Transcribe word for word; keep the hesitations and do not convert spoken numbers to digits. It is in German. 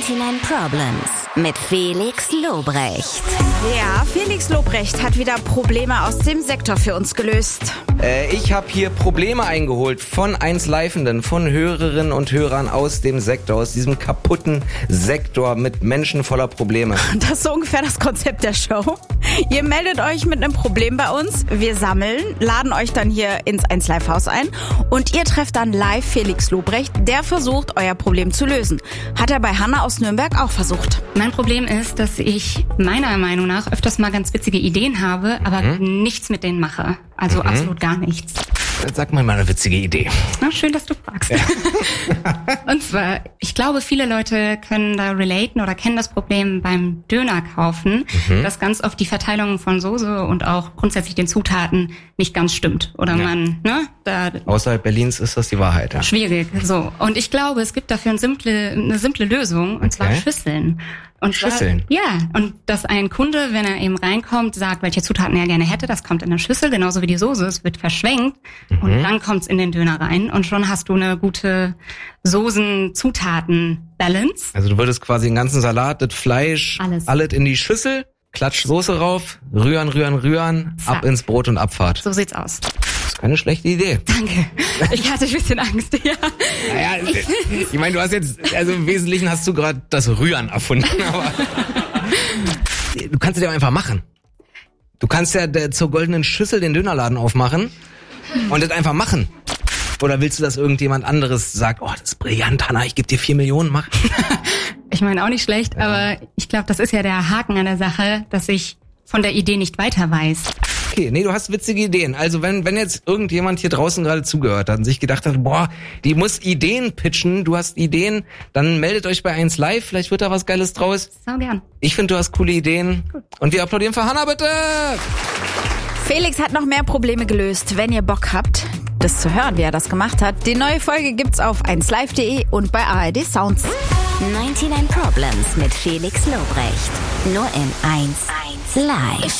neunundneunzig Problems mit Felix Lobrecht. Ja, Felix Lobrecht hat wieder Probleme aus dem Sektor für uns gelöst. Äh, ich habe hier Probleme eingeholt von eins Livenden, von Hörerinnen und Hörern aus dem Sektor, aus diesem kaputten Sektor mit Menschen voller Probleme. Das ist so ungefähr das Konzept der Show. Ihr meldet euch mit einem Problem bei uns, wir sammeln, laden euch dann hier ins eins Live Haus ein und ihr trefft dann live Felix Lobrecht, der versucht, euer Problem zu lösen. Hat er bei Hanna aus Nürnberg auch versucht. Mein Problem ist, dass ich meiner Meinung nach öfters mal ganz witzige Ideen habe, aber mhm. nichts mit denen mache. Also mhm. absolut gar nichts. Sag mal mal eine witzige Idee. Na, schön, dass du fragst. Ja. Und zwar, ich glaube, viele Leute können da relaten oder kennen das Problem beim Döner kaufen, mhm. dass ganz oft die Verteilung von Soße und auch grundsätzlich den Zutaten nicht ganz stimmt. Oder ja. man, ne, da... Außerhalb Berlins ist das die Wahrheit, ja. Schwierig, so. Und ich glaube, es gibt dafür eine simple, eine simple Lösung, und okay. zwar Schüsseln. Und Schüsseln? Zwar, ja, und dass ein Kunde, wenn er eben reinkommt, sagt, welche Zutaten er gerne hätte, das kommt in eine Schüssel, genauso wie die Soße, es wird verschwenkt mhm. und dann kommt's in den Döner rein und schon hast du eine gute Soßen-Zutaten-Balance. Also du würdest quasi den ganzen Salat, das Fleisch, alles, alles in die Schüssel, klatsch Soße rauf, rühren, rühren, rühren, Zack. Ab ins Brot und Abfahrt. So sieht's aus. Das ist keine schlechte Idee. Danke. Ich hatte ein bisschen Angst, ja. Naja, ich meine, du hast jetzt, also im Wesentlichen hast du gerade das Rühren erfunden, aber du kannst es ja einfach machen. Du kannst ja der, zur goldenen Schüssel den Dönerladen aufmachen und das einfach machen. Oder willst du, dass irgendjemand anderes sagt, oh, das ist brillant, Hanna, ich gebe dir vier Millionen, mach. Ich meine auch nicht schlecht, ja. aber ich glaube, das ist ja der Haken an der Sache, dass ich von der Idee nicht weiter weiß. Okay, nee, du hast witzige Ideen. Also wenn wenn jetzt irgendjemand hier draußen gerade zugehört hat und sich gedacht hat, boah, die muss Ideen pitchen, du hast Ideen, dann meldet euch bei eins Live, vielleicht wird da was Geiles draus. Sau gern. Ich finde, du hast coole Ideen. Gut. Und wir applaudieren für Hanna, bitte! Felix hat noch mehr Probleme gelöst. Wenn ihr Bock habt, das zu hören, wie er das gemacht hat, die neue Folge gibt's auf eins live punkt de und bei A R D Sounds. neunundneunzig Problems mit Felix Lobrecht. Nur in eins Live.